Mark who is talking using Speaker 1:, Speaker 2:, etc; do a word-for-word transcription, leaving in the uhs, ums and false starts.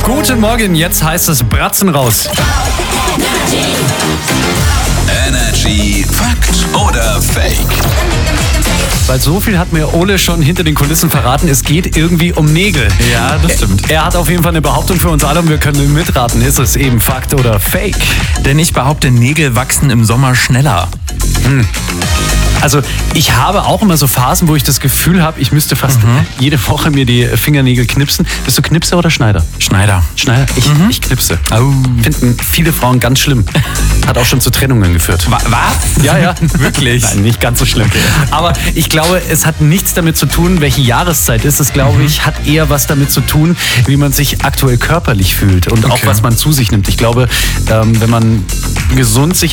Speaker 1: Guten Morgen, jetzt heißt es Bratzen raus.
Speaker 2: Energy Fakt oder Fake?
Speaker 1: Weil so viel hat mir Ole schon hinter den Kulissen verraten, es geht irgendwie um Nägel.
Speaker 3: Ja, das stimmt.
Speaker 1: Er hat auf jeden Fall eine Behauptung für uns alle und wir können mitraten. Ist es eben Fakt oder Fake?
Speaker 3: Denn ich behaupte, Nägel wachsen im Sommer schneller.
Speaker 1: Hm. Also ich habe auch immer so Phasen, wo ich das Gefühl habe, ich müsste fast mhm. jede Woche mir die Fingernägel knipsen. Bist du Knipser oder Schneider?
Speaker 3: Schneider.
Speaker 1: Schneider? Ich,
Speaker 3: Mhm.
Speaker 1: ich knipse.
Speaker 3: Oh.
Speaker 1: Finden viele Frauen ganz schlimm. Hat auch schon zu Trennungen geführt.
Speaker 3: Wa- was?
Speaker 1: Ja, ja.
Speaker 3: Wirklich?
Speaker 1: Nein, nicht ganz so schlimm. Okay. Aber ich glaube, es hat nichts damit zu tun, welche Jahreszeit ist. Es, glaube mhm. ich, hat eher was damit zu tun, wie man sich aktuell körperlich fühlt und
Speaker 3: Okay.
Speaker 1: auch was man zu sich nimmt. Ich glaube, ähm, wenn man gesund sich